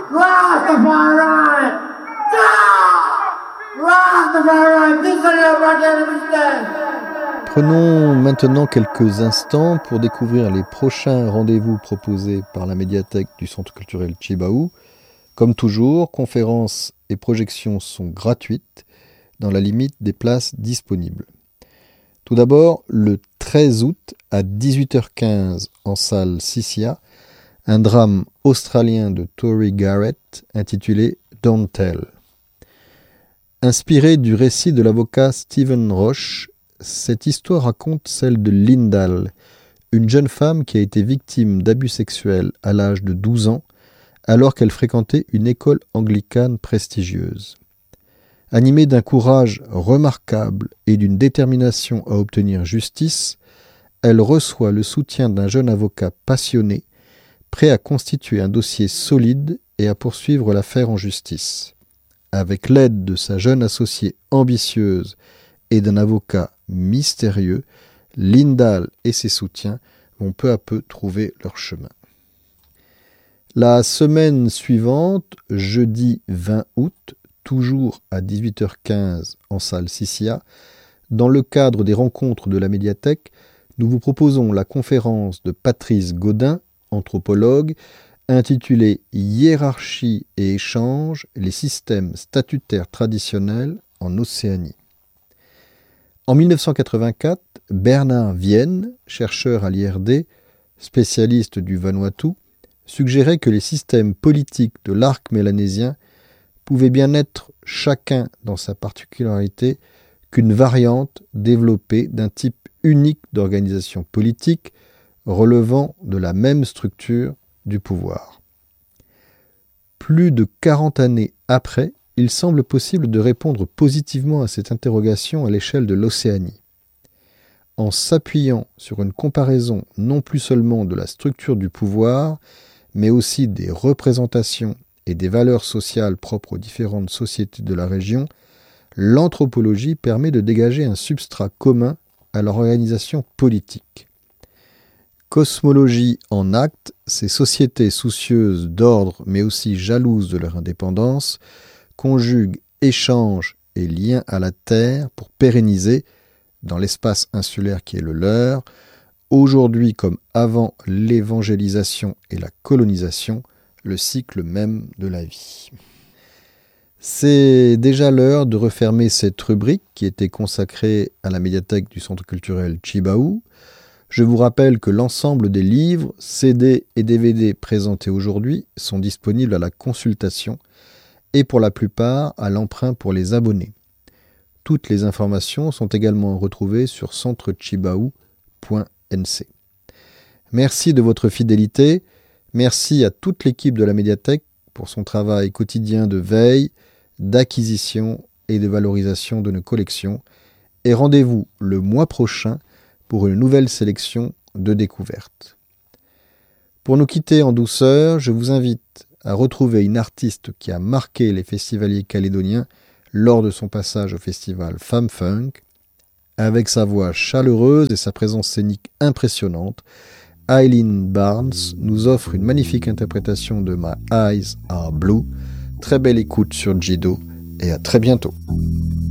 Rastafari! Rastafari! This is your brother. Prenons maintenant quelques instants pour découvrir les prochains rendez-vous proposés par la médiathèque du Centre culturel Tjibaou. Comme toujours, conférences et projections sont gratuites dans la limite des places disponibles. Tout d'abord, le 13 août à 18h15 en salle Sissia, un drame australien de Tory Garrett intitulé Don't Tell. Inspiré du récit de l'avocat Stephen Roche, cette histoire raconte celle de Lyndall, une jeune femme qui a été victime d'abus sexuels à l'âge de 12 ans alors qu'elle fréquentait une école anglicane prestigieuse. Animée d'un courage remarquable et d'une détermination à obtenir justice, elle reçoit le soutien d'un jeune avocat passionné, prêt à constituer un dossier solide et à poursuivre l'affaire en justice. Avec l'aide de sa jeune associée ambitieuse et d'un avocat mystérieux, Lyndall et ses soutiens vont peu à peu trouver leur chemin. La semaine suivante, jeudi 20 août, toujours à 18h15 en salle Sissia, dans le cadre des rencontres de la médiathèque, nous vous proposons la conférence de Patrice Gaudin, anthropologue, intitulée « Hiérarchie et échange, les systèmes statutaires traditionnels en Océanie ». En 1984, Bernard Vienne, chercheur à l'IRD, spécialiste du Vanuatu, suggérait que les systèmes politiques de l'arc mélanésien pouvait bien être, chacun dans sa particularité, qu'une variante développée d'un type unique d'organisation politique relevant de la même structure du pouvoir. Plus de 40 années après, il semble possible de répondre positivement à cette interrogation à l'échelle de l'Océanie. En s'appuyant sur une comparaison non plus seulement de la structure du pouvoir, mais aussi des représentations et des valeurs sociales propres aux différentes sociétés de la région, l'anthropologie permet de dégager un substrat commun à leur organisation politique. Cosmologie en acte, ces sociétés soucieuses d'ordre mais aussi jalouses de leur indépendance conjuguent échange et lien à la terre pour pérenniser, dans l'espace insulaire qui est le leur, aujourd'hui comme avant l'évangélisation et la colonisation, le cycle même de la vie. C'est déjà l'heure de refermer cette rubrique qui était consacrée à la médiathèque du Centre culturel Tjibaou. Je vous rappelle que l'ensemble des livres, CD et DVD présentés aujourd'hui sont disponibles à la consultation et pour la plupart à l'emprunt pour les abonnés. Toutes les informations sont également retrouvées sur centretjibaou.nc. Merci de votre fidélité. Merci à toute l'équipe de la médiathèque pour son travail quotidien de veille, d'acquisition et de valorisation de nos collections. Et rendez-vous le mois prochain pour une nouvelle sélection de découvertes. Pour nous quitter en douceur, je vous invite à retrouver une artiste qui a marqué les festivaliers calédoniens lors de son passage au festival Femme Funk. Avec sa voix chaleureuse et sa présence scénique impressionnante, Eileen Barnes nous offre une magnifique interprétation de My Eyes Are Blue. Très belle écoute sur Jido et à très bientôt.